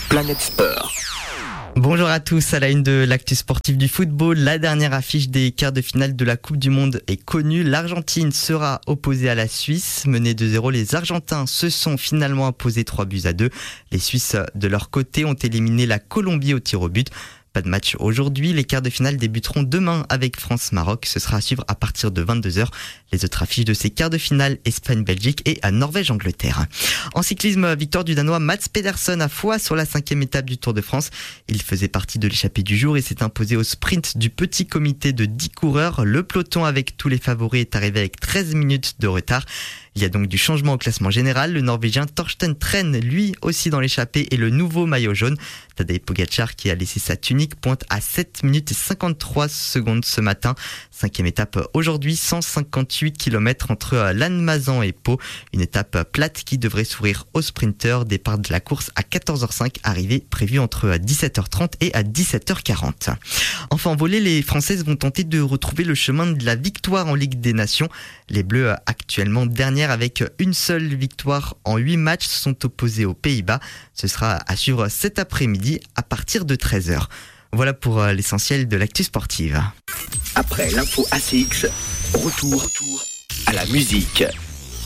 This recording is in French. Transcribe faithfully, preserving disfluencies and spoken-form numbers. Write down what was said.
Planète Sport. Bonjour à tous, à la une de l'actu sportif du football, la dernière affiche des quarts de finale de la Coupe du Monde est connue. L'Argentine sera opposée à la Suisse. Menés deux zéro, les Argentins se sont finalement imposés trois buts à deux. Les Suisses, de leur côté, ont éliminé la Colombie au tir au but. Pas de match aujourd'hui, les quarts de finale débuteront demain avec France-Maroc. Ce sera à suivre à partir de vingt-deux heures. Les autres affiches de ces quarts de finale, Espagne-Belgique et à Norvège-Angleterre. En cyclisme, victoire du Danois Mats Pedersen à Foix sur la cinquième étape du Tour de France. Il faisait partie de l'échappée du jour et s'est imposé au sprint du petit comité de dix coureurs. Le peloton avec tous les favoris est arrivé avec treize minutes de retard. Il y a donc du changement au classement général. Le Norvégien Torsten Tren, lui aussi dans l'échappée, et le nouveau maillot jaune. Tadej Pogacar, qui a laissé sa tunique, pointe à sept minutes et cinquante-trois secondes ce matin. Cinquième étape aujourd'hui, cent cinquante-huit kilomètres entre Lannemezan et Pau. Une étape plate qui devrait sourire aux sprinteurs. Départ de la course à quatorze heures cinq, arrivée prévue entre dix-sept heures trente et à dix-sept heures quarante. Enfin, en volée, les Françaises vont tenter de retrouver le chemin de la victoire en Ligue des Nations. Les Bleus, actuellement dernières avec une seule victoire en huit matchs, sont opposés aux Pays-Bas. Ce sera à suivre cet après-midi à partir de treize heures. Voilà pour l'essentiel de l'actu sportive. Après l'info A C X, retour, retour à la musique.